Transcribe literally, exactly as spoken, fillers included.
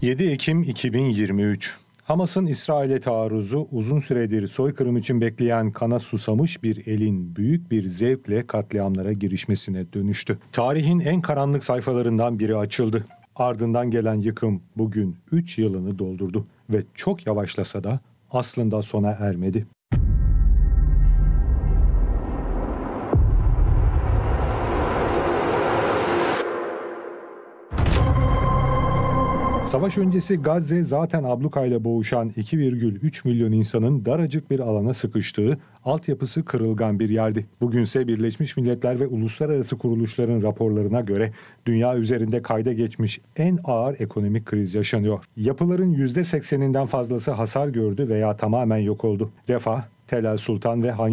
yedi Ekim iki bin yirmi üç. Hamas'ın İsrail'e taarruzu uzun süredir soykırım için bekleyen kana susamış bir elin büyük bir zevkle katliamlara girişmesine dönüştü. Tarihin en karanlık sayfalarından biri açıldı. Ardından gelen yıkım bugün üç yılını doldurdu ve çok yavaşlasa da aslında sona ermedi. Savaş öncesi Gazze zaten ablukayla boğuşan iki virgül üç milyon insanın daracık bir alana sıkıştığı, altyapısı kırılgan bir yerdi. Bugünse Birleşmiş Milletler ve uluslararası kuruluşların raporlarına göre dünya üzerinde kayda geçmiş en ağır ekonomik kriz yaşanıyor. Yapıların yüzde sekseninden fazlası hasar gördü veya tamamen yok oldu. Refah, Tel El Sultan ve Han